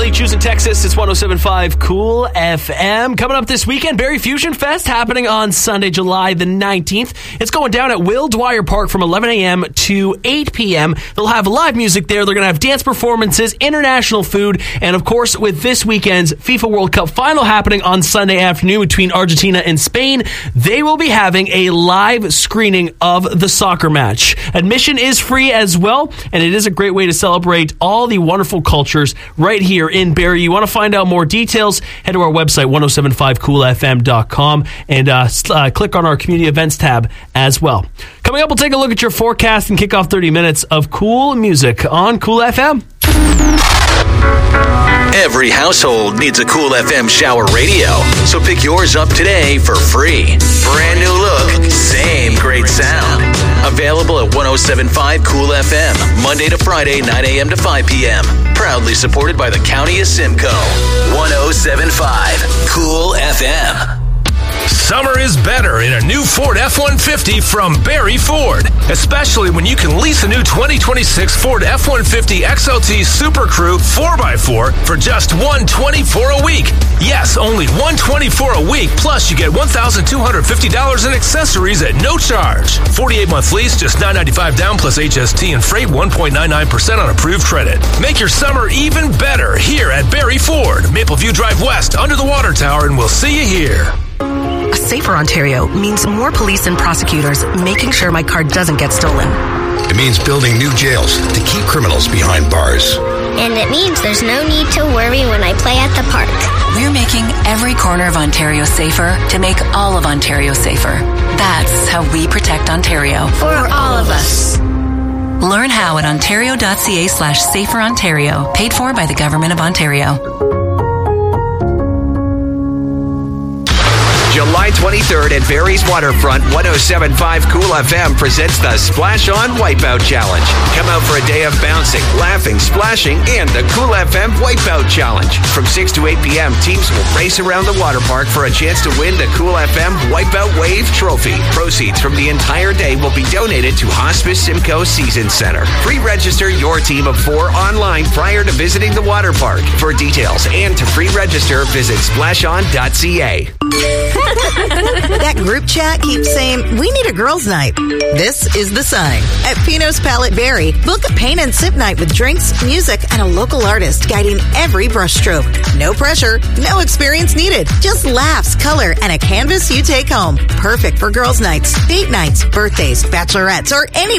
Barely choosing Texas. It's 107.5 Cool FM. Coming up this weekend, Barrie Fusion Fest happening on Sunday, July the 19th. It's going down at Will Dwyer Park from 11 a.m. to 8 p.m. They'll have live music there. They're going to have dance performances, international food, and of course, with this weekend's FIFA World Cup final happening on Sunday afternoon between Argentina and Spain, they will be having a live screening of the soccer match. Admission is free as well, and it is a great way to celebrate all the wonderful cultures right here in Barrie. You want to find out more details, head to our website, 1075coolfm.com, and click on our community events tab as well. Coming up, we'll take a look at your forecast and kick off 30 minutes of cool music on Cool FM. Every household needs a Cool FM shower radio, so pick yours up today for free. Brand new look, same great sound. Available at 1075 Cool FM, Monday to Friday, 9 a.m. to 5 p.m. Proudly supported by the County of Simcoe. 1075 Cool FM. Summer is better in a new Ford F-150 from Barrie Ford, especially when you can lease a new 2026 Ford F-150 XLT Super Crew 4x4 for just $124 a week. Yes, only $124 a week, plus you get $1,250 in accessories at no charge. 48-month lease, just $995 down plus HST and freight 1.99% on approved credit. Make your summer even better here at Barrie Ford, Maple View Drive West, under the water tower, and we'll see you here. A safer Ontario means more police and prosecutors making sure my car doesn't get stolen. It means building new jails to keep criminals behind bars. And it means there's no need to worry when I play at the park. We're making every corner of Ontario safer to make all of Ontario safer. That's how we protect Ontario. For all of us. Learn how at ontario.ca/saferontario. Paid for by the Government of Ontario. July 23rd at Barrie's Waterfront, 1075 Cool FM presents the Splash On Wipeout Challenge. Come out for a day of bouncing, laughing, splashing, and the Cool FM Wipeout Challenge. From 6 to 8 p.m., teams will race around the water park for a chance to win the Cool FM Wipeout Wave Trophy. Proceeds from the entire day will be donated to Hospice Simcoe Season Center. Pre-register your team of 4 online prior to visiting the water park. For details and to pre-register, visit splashon.ca. That group chat keeps saying, we need a girls' night. This is the sign. At Pino's Palette Barrie, book a paint and sip night with drinks, music, and a local artist guiding every brushstroke. No pressure, no experience needed. Just laughs, color, and a canvas you take home. Perfect for girls' nights, date nights, birthdays, bachelorettes, or any